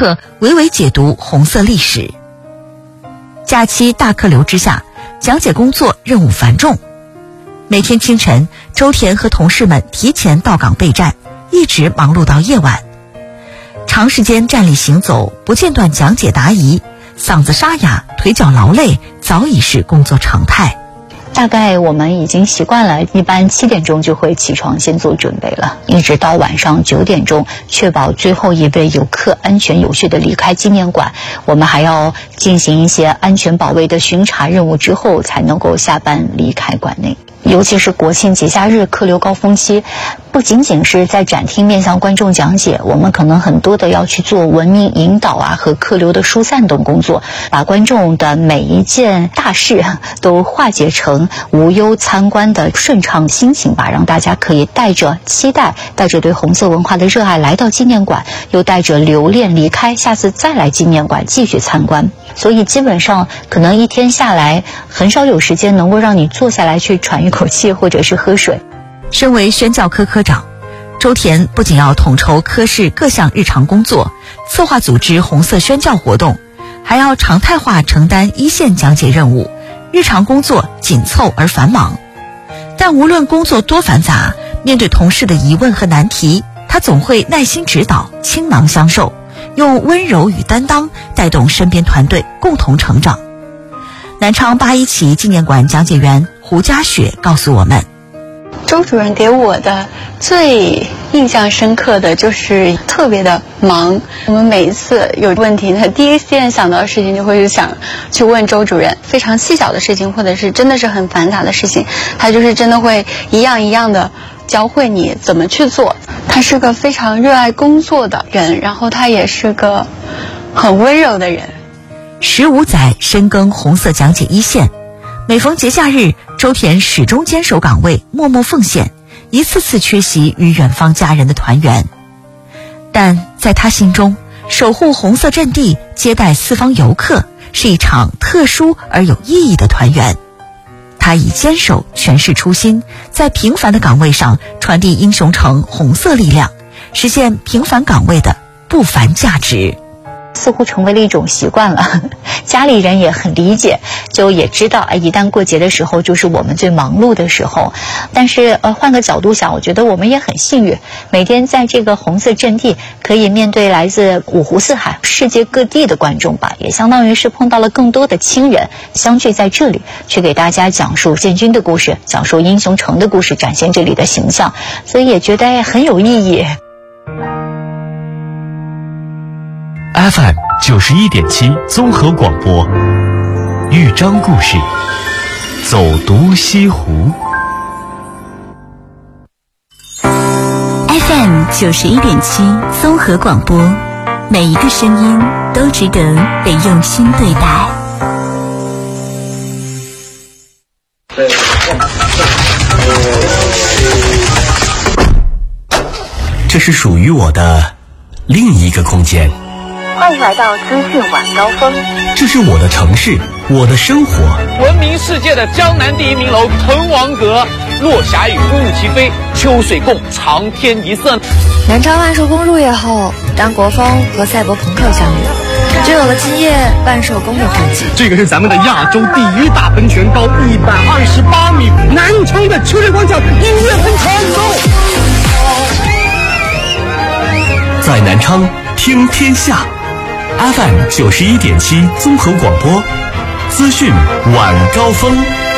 课娓娓解读红色历史。假期大客流之下，讲解工作任务繁重。每天清晨，周田和同事们提前到岗备战，一直忙碌到夜晚。长时间站立行走，不间断讲解答疑，嗓子沙哑，腿脚劳累，早已是工作常态。 大概我们已经习惯了，一般7点钟就会起床先做准备了，一直到晚上9点钟，确保最后一位游客安全有序地离开纪念馆。我们还要进行一些安全保卫的巡查任务之后，才能够下班离开馆内。尤其是国庆节假日客流高峰期，不仅仅是在展厅面向观众讲解，我们可能很多的要去做文明引导和客流的疏散等工作，把观众的每一件大事都化解成无忧参观的顺畅心情吧，让大家可以带着期待，带着对红色文化的热爱来到纪念馆，又带着留恋离开，下次再来纪念馆继续参观。所以基本上可能一天下来很少有时间能够让你坐下来去喘一口气或者是喝水。 身为宣教科科长，周田不仅要统筹科室各项日常工作，策划组织红色宣教活动，还要常态化承担一线讲解任务，日常工作紧凑而繁忙。但无论工作多繁杂，面对同事的疑问和难题，他总会耐心指导，倾囊相授，用温柔与担当带动身边团队共同成长。南昌817纪念馆讲解员胡家雪告诉我们， 周主任给我的最印象深刻的就是特别的忙。我们每一次有问题呢，第一件想到的事情就会想去问周主任，非常细小的事情或者是真的是很繁杂的事情，他就是真的会一样一样的教会你怎么去做。他是个非常热爱工作的人，然后他也是个很温柔的人。 15载深耕红色讲解一线，每逢节假日，周田始终坚守岗位，默默奉献，一次次缺席与远方家人的团圆。但在他心中，守护红色阵地，接待四方游客，是一场特殊而有意义的团圆。他以坚守诠释初心，在平凡的岗位上传递英雄城红色力量，实现平凡岗位的不凡价值。 似乎成为了一种习惯了，家里人也很理解，就也知道一旦过节的时候就是我们最忙碌的时候。但是换个角度想，我觉得我们也很幸运，每天在这个红色阵地可以面对来自五湖四海世界各地的观众吧，也相当于是碰到了更多的亲人，相聚在这里，去给大家讲述建军的故事，讲述英雄城的故事，展现这里的形象，所以也觉得很有意义。 FM 91.7综合广播，豫章故事，走读西湖。 FM 91.7综合广播，每一个声音都值得被用心对待。 这是属于我的另一个空间。 欢迎来到资讯晚高峰。 这是我的城市，我的生活。 闻名世界的江南第一名楼滕王阁，落霞与孤鹜齐飞，秋水共长天一色。 南昌万寿宫入夜后，当国风和赛博朋克相遇，就有了今夜万寿宫的痕迹。 这个是咱们的亚洲第一大喷泉，高128米，南昌的秋水广场音乐喷泉在南昌听天下。FM 91.7综合广播，资讯晚高峰。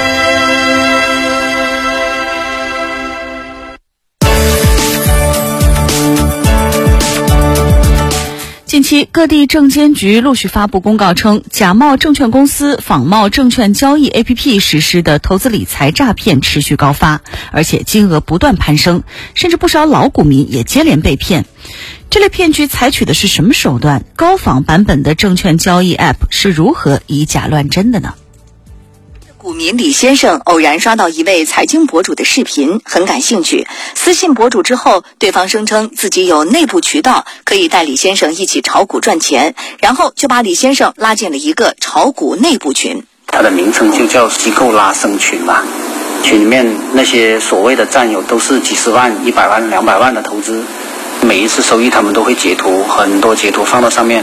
近期各地证监局陆续发布公告称，假冒证券公司仿冒证券交易 APP 实施的投资理财诈骗持续高发，而且金额不断攀升，甚至不少老股民也接连被骗。这类骗局采取的是什么手段？高仿版本的证券交易 App 是如何以假乱真的呢？ 股民李先生偶然刷到一位财经博主的视频，很感兴趣，私信博主之后，对方声称自己有内部渠道可以带李先生一起炒股赚钱，然后就把李先生拉进了一个炒股内部群。 它的名称就叫机构拉升群嘛，群里面那些所谓的战友都是几十万、100万、200万的投资，每一次收益他们都会截图，很多截图放到上面。